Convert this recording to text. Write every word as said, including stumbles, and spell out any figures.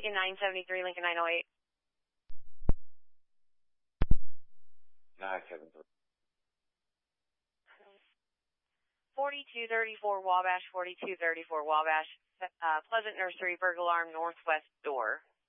Lincoln nine seventy-three, Lincoln nine oh eight. nine seven three. forty-two thirty-four Wabash, forty-two thirty-four Wabash, uh, Pleasant Nursery, burglar alarm, northwest door.